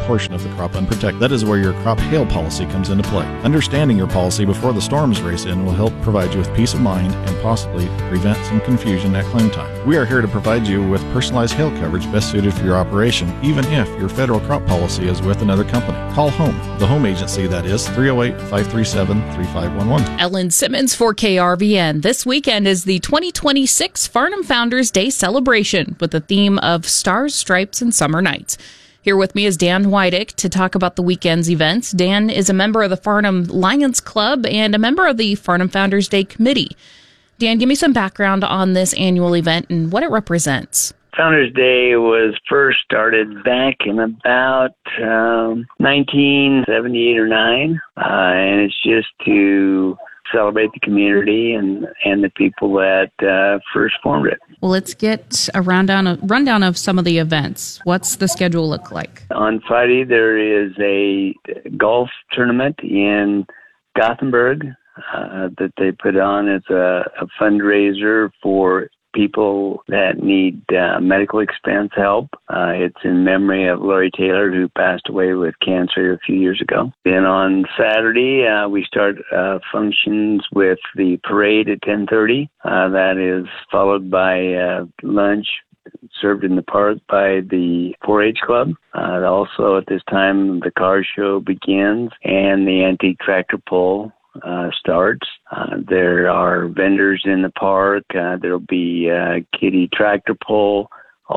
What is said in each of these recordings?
portion of the crop unprotected. That is where your crop hail policy comes into play. Understanding your policy before the storms race in will help provide you with peace of mind and possibly prevent some confusion at claim time. We are here to provide you with personalized hail coverage best suited for your operation, even if your federal crop policy is with another company. Call HOME, the home agency, that is 308-537-3511. Ellen Simmons for KRVN. This weekend is the 2026 Farnam Founders Day celebration with the theme of Stars, Stripes, and Summer Nights. Here with me is Dan Whidick to talk about the weekend's events. Dan is a member of the Farnam Lions Club and a member of the Farnam Founders Day Committee. Dan, give me some background on this annual event and what it represents. Founders Day was first started back in about 1978 or 9, and it's just to celebrate the community and the people that first formed it. Well, let's get a rundown of some of the events. What's the schedule look like? On Friday, there is a golf tournament in Gothenburg that they put on as a fundraiser for people that need medical expense help. It's in memory of Lori Taylor, who passed away with cancer a few years ago. Then on Saturday, we start functions with the parade at 10:30. That is followed by lunch served in the park by the 4-H Club. Also at this time, the car show begins and the antique tractor pull starts. There are vendors in the park. There'll be kiddie tractor pull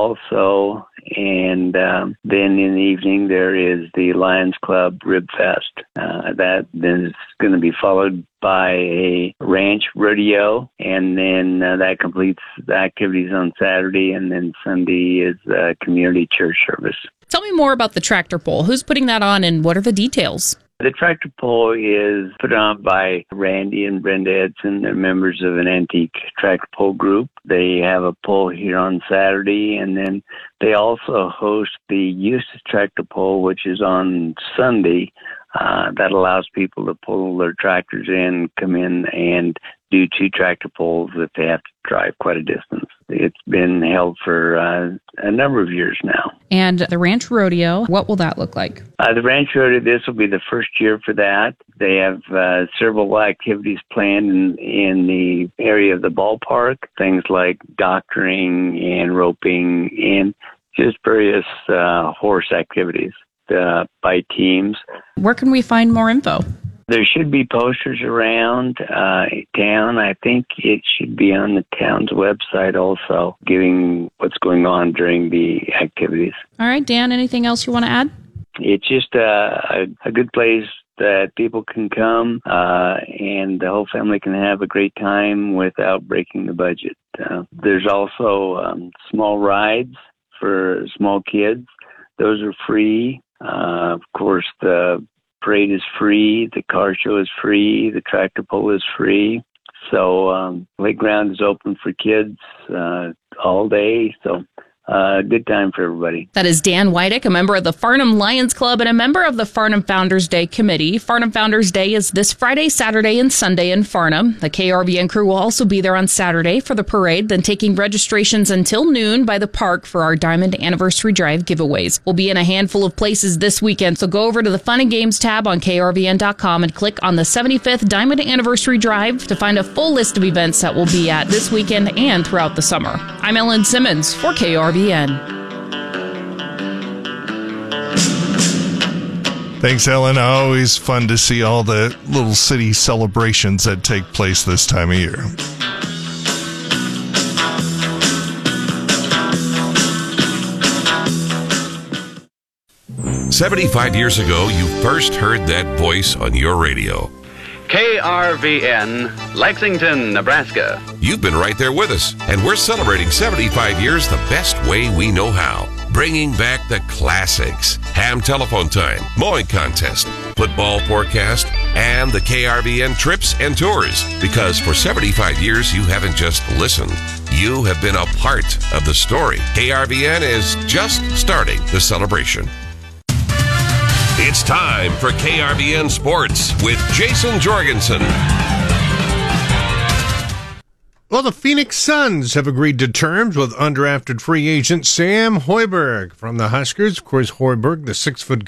also. And then in the evening, there is the Lions Club Rib Fest. That then is going to be followed by a ranch rodeo. And then that completes the activities on Saturday. And then Sunday is community church service. Tell me more about the tractor pull. Who's putting that on and what are the details? The tractor pull is put on by Randy and Brenda Edson. They're members of an antique tractor pull group. They have a pull here on Saturday, and then they also host the Eustis tractor pull, which is on Sunday. That allows people to pull their tractors in, come in, and do 2 tractor pulls if they have to drive quite a distance. It's been held for a number of years now. And the Ranch Rodeo, what will that look like? The Ranch Rodeo, this will be the first year for that. They have several activities planned in the area of the ballpark, things like doctoring and roping and just various horse activities by teams. Where can we find more info? There should be posters around town. I think it should be on the town's website also, giving what's going on during the activities. All right, Dan, anything else you want to add? It's just a good place that people can come and the whole family can have a great time without breaking the budget. There's also small rides for small kids. Those are free. Of course, the parade is free, the car show is free, the tractor pull is free. So playground is open for kids all day. So good time for everybody. That is Dan Whidick, a member of the Farnam Lions Club and a member of the Farnam Founders Day Committee. Farnam Founders Day is this Friday, Saturday, and Sunday in Farnam. The KRVN crew will also be there on Saturday for the parade, then taking registrations until noon by the park for our Diamond Anniversary Drive giveaways. We'll be in a handful of places this weekend, so go over to the Fun and Games tab on KRVN.com and click on the 75th Diamond Anniversary Drive to find a full list of events that we'll be at this weekend and throughout the summer. I'm Ellen Simmons for KRVN. Thanks, Ellen. Always fun to see all the little city celebrations that take place this time of year. "75 years ago, you first heard that voice on your radio. KRVN, Lexington, Nebraska. You've been right there with us, and we're celebrating 75 years the best way we know how. Bringing back the classics. Ham telephone time, mowing contest, football forecast, and the KRVN trips and tours. Because for 75 years, you haven't just listened. You have been a part of the story. KRVN is just starting the celebration. It's time for KRVN Sports with Jason Jorgensen. Well, the Phoenix Suns have agreed to terms with undrafted free agent Sam Hoiberg from the Huskers. Of course, Hoiberg, the 6-foot